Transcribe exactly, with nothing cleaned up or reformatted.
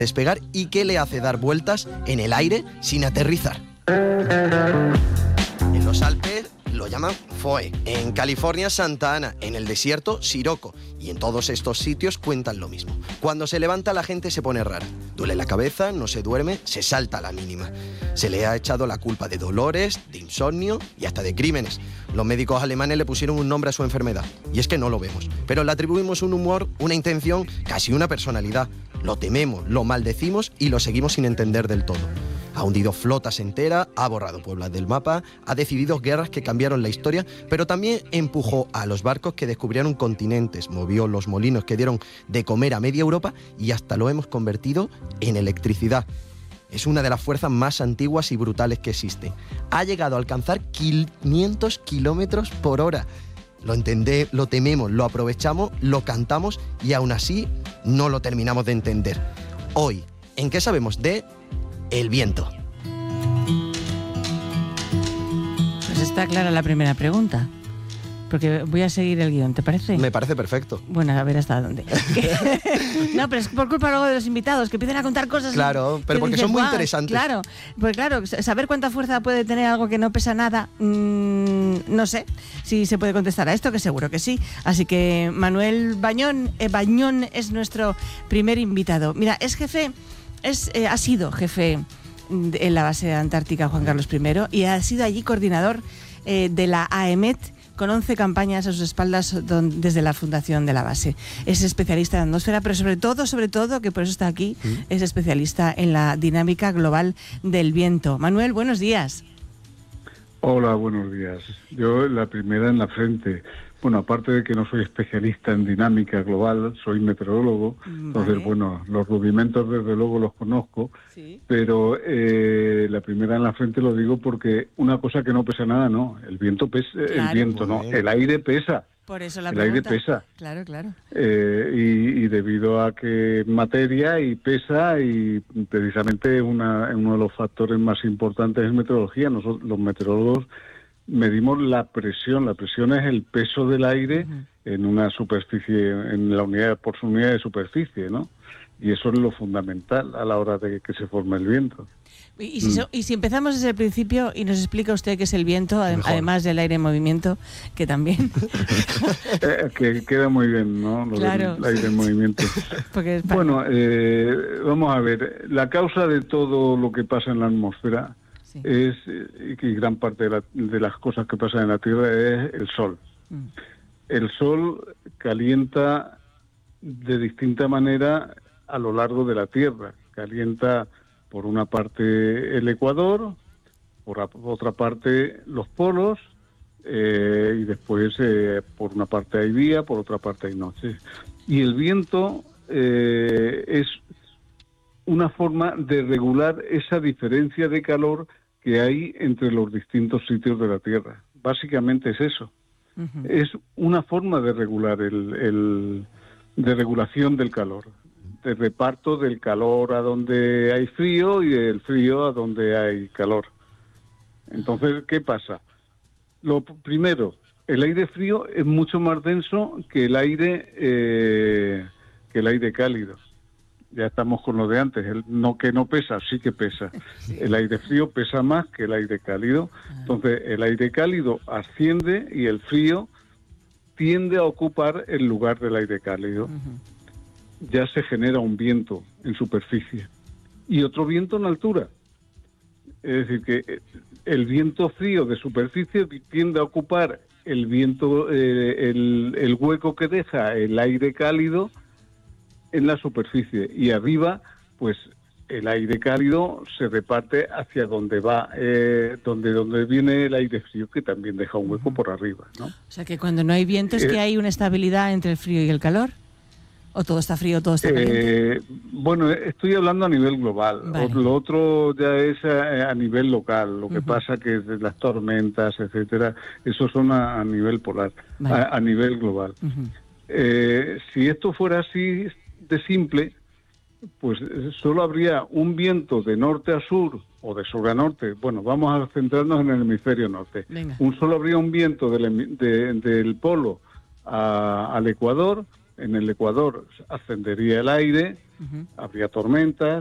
despegar y qué le hace dar vueltas en el aire sin aterrizar. En los Alpes lo llaman Foe, en California Santa Ana, en el desierto Siroco, y en todos estos sitios cuentan lo mismo. Cuando se levanta la gente se pone rara, duele la cabeza, no se duerme, se salta a la mínima. Se le ha echado la culpa de dolores, de insomnio y hasta de crímenes. Los médicos alemanes le pusieron un nombre a su enfermedad, y es que no lo vemos, pero le atribuimos un humor, una intención, casi una personalidad. Lo tememos, lo maldecimos y lo seguimos sin entender del todo. Ha hundido flotas enteras, ha borrado pueblos del mapa, ha decidido guerras que cambiaron la historia, pero también empujó a los barcos que descubrieron continentes, movió los molinos que dieron de comer a media Europa y hasta lo hemos convertido en electricidad. Es una de las fuerzas más antiguas y brutales que existe. Ha llegado a alcanzar quinientos kilómetros por hora. Lo entendé, lo tememos, lo aprovechamos, lo cantamos y aún así no lo terminamos de entender. Hoy, ¿en qué sabemos de el viento? Pues está clara la primera pregunta, porque voy a seguir el guión, ¿te parece? Me parece perfecto. Bueno, a ver hasta dónde. No, pero es por culpa luego de los invitados, que empiezan a contar cosas. Claro, pero porque dices, son muy wow, interesantes. Claro, pues claro, saber cuánta fuerza puede tener algo que no pesa nada, mmm, no sé si se puede contestar a esto, que seguro que sí. Así que Manuel Bañón, eh, Bañón es nuestro primer invitado. Mira, es jefe, es, eh, ha sido jefe en la base antártica Juan Carlos primero y ha sido allí coordinador eh, de la A E M E T, con once campañas a sus espaldas don, desde la fundación de la base. Es especialista en atmósfera, pero sobre todo, sobre todo, que por eso está aquí, ¿Mm? es especialista en la dinámica global del viento. Manuel, buenos días. Hola, buenos días. Yo la primera en la frente. Bueno, aparte de que no soy especialista en dinámica global, soy meteorólogo, vale. Entonces, bueno, los rudimentos desde luego los conozco, sí. pero eh, la primera en la frente lo digo porque una cosa que no pesa nada, no, el viento pesa, claro, el viento no, el aire pesa. Por eso la el pregunta. aire pesa. Claro, claro. Eh, y, y debido a que materia y pesa, y precisamente una, uno de los factores más importantes es meteorología. Nosotros, los meteorólogos, medimos la presión. La presión es el peso del aire uh-huh. en una superficie, en la unidad, por su unidad de superficie, ¿no? Y eso es lo fundamental a la hora de que se forme el viento. Y, y, si, mm. y si empezamos desde el principio y nos explica usted qué es el viento, Mejor. además del aire en movimiento, que también... eh, que queda muy bien, ¿no? Lo claro. del aire en movimiento. Porque bueno, eh, vamos a ver, la causa de todo lo que pasa en la atmósfera sí. es, y gran parte de, la, de las cosas que pasan en la Tierra, es el sol. Mm. El sol calienta de distinta manera a lo largo de la Tierra. Calienta por una parte el Ecuador, por otra parte los polos, eh, y después eh, por una parte hay día, por otra parte hay noche. Y el viento eh, es una forma de regular esa diferencia de calor que hay entre los distintos sitios de la Tierra. Básicamente es eso. Uh-huh. Es una forma de regular el, el de regulación del calor, de reparto del calor a donde hay frío y del frío a donde hay calor. Entonces, ¿qué pasa? Lo primero, el aire frío es mucho más denso que el aire eh, que el aire cálido. Ya estamos con lo de antes, el no que no pesa, sí que pesa. Sí. El aire frío pesa más que el aire cálido. Entonces, el aire cálido asciende y el frío tiende a ocupar el lugar del aire cálido. Uh-huh. Ya se genera un viento en superficie y otro viento en altura. Es decir, que el viento frío de superficie tiende a ocupar el viento, eh, el, el hueco que deja el aire cálido en la superficie, y arriba, pues el aire cálido se reparte hacia donde va, eh, donde donde viene el aire frío, que también deja un hueco uh-huh. por arriba, ¿no? O sea que cuando no hay viento es eh, que hay una estabilidad entre el frío y el calor. ¿O todo está frío, todo está caliente? Eh, bueno, estoy hablando a nivel global. Vale. Lo otro ya es a, a nivel local. Lo que uh-huh. pasa que las tormentas, etcétera, eso son a, a nivel polar, vale. a, a nivel global. Uh-huh. Eh, si esto fuera así de simple, pues solo habría un viento de norte a sur o de sur a norte. Bueno, vamos a centrarnos en el hemisferio norte. Venga. Un solo habría un viento del, de, del polo a, al Ecuador. en el Ecuador ascendería el aire, uh-huh. habría tormentas,